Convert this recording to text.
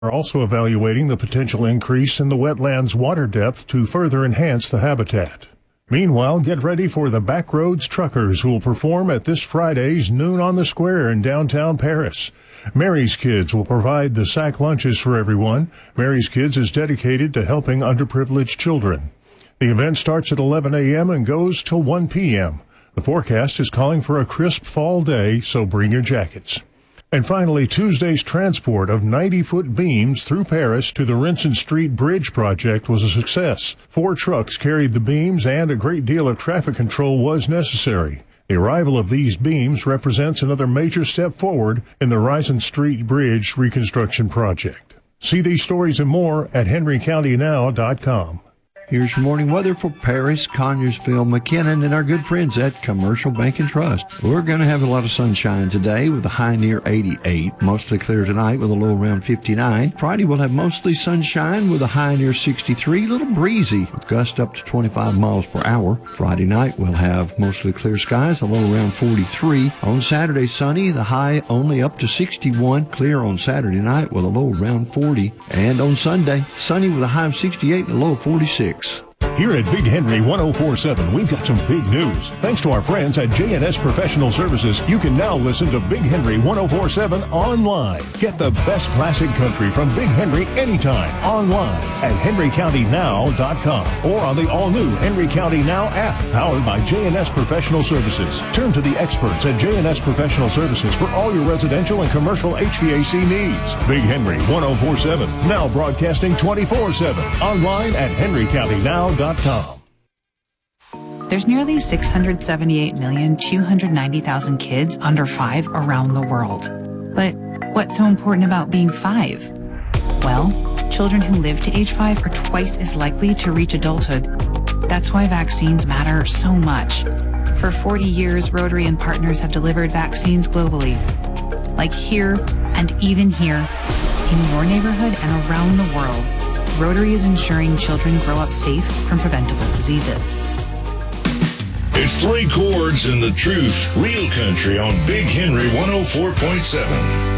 are also evaluating the potential increase in the wetland's water depth to further enhance the habitat. Meanwhile, get ready for the Backroads Truckers, who will perform at this Friday's Noon on the Square in downtown Paris. Mary's Kids will provide the sack lunches for everyone. Mary's Kids is dedicated to helping underprivileged children. The event starts at 11 a.m. and goes till 1 p.m. The forecast is calling for a crisp fall day, so bring your jackets. And finally, Tuesday's transport of 90-foot beams through Paris to the Rinson Street Bridge project was a success. 4 trucks carried the beams, and a great deal of traffic control was necessary. The arrival of these beams represents another major step forward in the Rinson Street Bridge reconstruction project. See these stories and more at henrycountynow.com. Here's your morning weather for Paris, Conyersville, McKinnon, and our good friends at Commercial Bank and Trust. We're going to have a lot of sunshine today with a high near 88. Mostly clear tonight with a low around 59. Friday we'll have mostly sunshine with a high near 63. A little breezy with gusts up to 25 miles per hour. Friday night we'll have mostly clear skies, a low around 43. On Saturday, sunny, the high only up to 61. Clear on Saturday night with a low around 40. And on Sunday, sunny with a high of 68 and a low of 46. Here at Big Henry 1047, we've got some big news. Thanks to our friends at J&S Professional Services, you can now listen to Big Henry 1047 online. Get the best classic country from Big Henry anytime online at henrycountynow.com or on the all-new Henry County Now app, powered by J&S Professional Services. Turn to the experts at J&S Professional Services for all your residential and commercial HVAC needs. Big Henry 1047, now broadcasting 24/7 online at henrycountynow.com. There's nearly 678,290,000 kids under 5 around the world. But what's so important about being 5? Well, children who live to age 5 are twice as likely to reach adulthood. That's why vaccines matter so much. For 40 years, Rotary and partners have delivered vaccines globally. Like here and even here, in your neighborhood and around the world. Rotary is ensuring children grow up safe from preventable diseases. It's 3 chords and the truth, real country on Big Henry 104.7.